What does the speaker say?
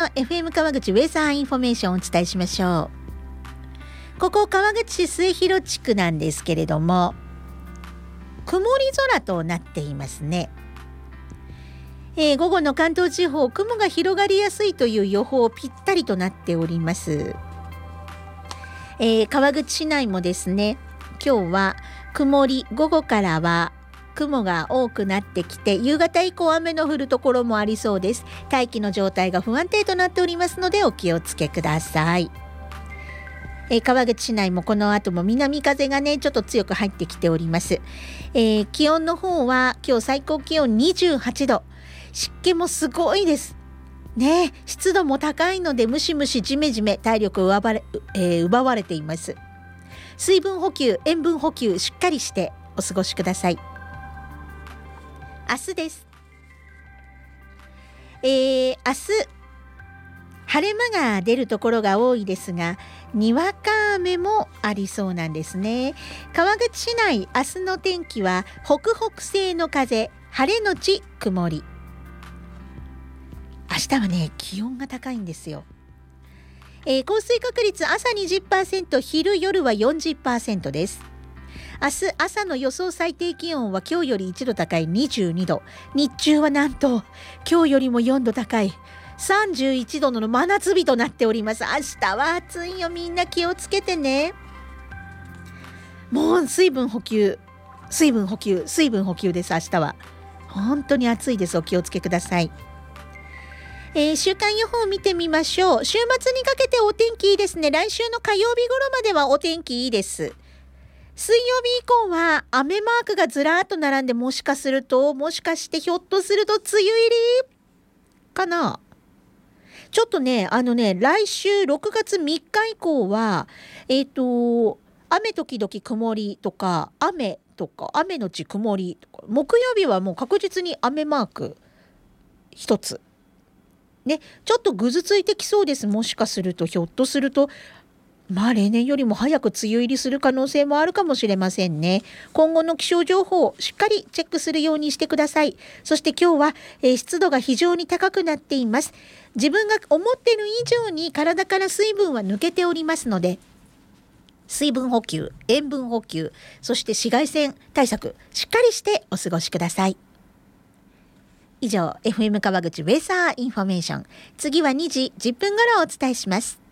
FM 川口ウェザーインフォメーションをお伝えしましょう。ここ川口市末広地区なんですけれども、曇り空となっていますね。午後の関東地方、雲が広がりやすいという予報ぴったりとなっております。川口市内もですね、今日は曇り、午後からは雲が多くなってきて、夕方以降雨の降るところもありそうです。大気の状態が不安定となっておりますのでお気をつけください。川口市内もこの後も南風がねちょっと強く入ってきております。気温の方は今日最高気温28度、湿気もすごいですね。湿度も高いのでムシムシジメジメ、体力を奪われています。水分補給、塩分補給しっかりしてお過ごしください。明日です。明日晴れ間が出るところが多いですが、にわか雨もありそうなんですね。川口市内、明日の天気は北北西の風、晴れのち曇り。明日はね気温が高いんですよ。降水確率朝 20%、 昼夜は 40% です。明日朝の予想最低気温は今日より1度高い22度、日中はなんと今日よりも4度高い31度の真夏日となっております。明日は暑いよ、みんな気をつけてね。もう水分補給です。明日は本当に暑いです。お気をつけください。週間予報を見てみましょう。週末にかけてお天気いいですね。来週の火曜日頃まではお天気いいです。水曜日以降は雨マークがずらーっと並んで、もしかしてひょっとすると梅雨入りかな。ちょっとね来週6月3日以降は雨時々曇りとか雨のち曇りとか、木曜日はもう確実に雨マーク一つね、ちょっとぐずついてきそうです。もしかするとひょっとすると例年よりも早く梅雨入りする可能性もあるかもしれませんね。今後の気象情報をしっかりチェックするようにしてください。そして今日は、湿度が非常に高くなっています。自分が思っている以上に体から水分は抜けておりますので、水分補給、塩分補給、そして紫外線対策しっかりしてお過ごしください。以上 FM 川口ウェザーインフォメーション、次は2時10分頃お伝えします。